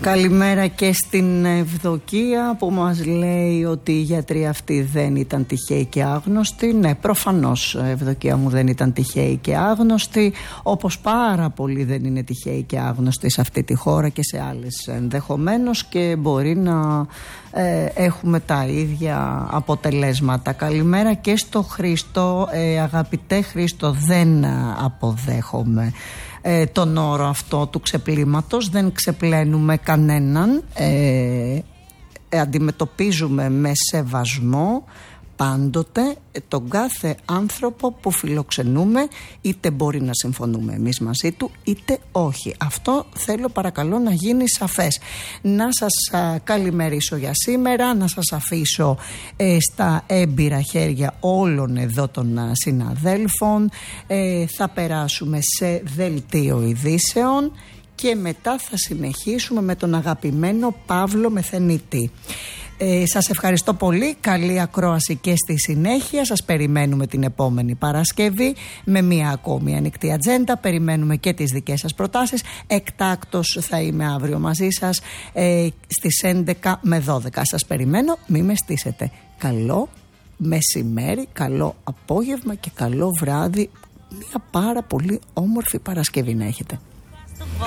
Καλημέρα και στην Ευδοκία που μας λέει ότι οι γιατροί αυτοί δεν ήταν τυχαίοι και άγνωστοι. Ναι, προφανώς, Ευδοκία μου, δεν ήταν τυχαίοι και άγνωστοι, όπως πάρα πολλοί δεν είναι τυχαίοι και άγνωστοι σε αυτή τη χώρα και σε άλλες ενδεχομένως, και μπορεί να έχουμε τα ίδια αποτελέσματα. Καλημέρα και στο Χρήστο. Αγαπητέ Χρήστο, δεν αποδέχομαι τον όρο αυτό του ξεπλήματος. Δεν ξεπλένουμε κανέναν, αντιμετωπίζουμε με σεβασμό πάντοτε τον κάθε άνθρωπο που φιλοξενούμε, είτε μπορεί να συμφωνούμε εμείς μαζί του είτε όχι. Αυτό θέλω παρακαλώ να γίνει σαφές. Να σας καλημερίσω για σήμερα, να σας αφήσω στα έμπειρα χέρια όλων εδώ των συναδέλφων. Θα περάσουμε σε δελτίο ειδήσεων και μετά θα συνεχίσουμε με τον αγαπημένο Παύλο Μεθενίτη. Σας ευχαριστώ πολύ, καλή ακρόαση και στη συνέχεια. Σας περιμένουμε την επόμενη Παρασκευή με μία ακόμη ανοιχτή ατζέντα. Περιμένουμε και τις δικές σας προτάσεις. Εκτάκτως θα είμαι αύριο μαζί σας στις 11 με 12. Σας περιμένω, μη με στήσετε. Καλό μεσημέρι, καλό απόγευμα και καλό βράδυ. Μία πάρα πολύ όμορφη Παρασκευή να έχετε.